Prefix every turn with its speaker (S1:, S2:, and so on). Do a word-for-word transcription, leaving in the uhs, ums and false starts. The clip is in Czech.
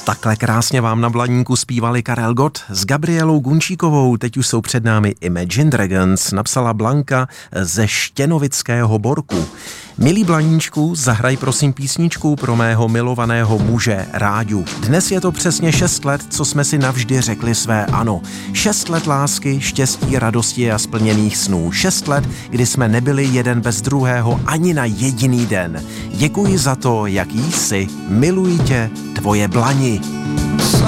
S1: Takhle krásně vám na Blaníku zpívali Karel Gott s Gabrielou Gunčíkovou. Teď už jsou před námi Imagine Dragons, napsala Blanka ze Štěnovického Borku. Milý Blaníčku, zahraj prosím písničku pro mého milovaného muže Ráďu. Dnes je to přesně šest let, co jsme si navždy řekli své ano. Šest let lásky, štěstí, radosti a splněných snů. Šest let, kdy jsme nebyli jeden bez druhého ani na jediný den. Děkuji za to, jaký jsi. Miluji tě, tvoje Blani.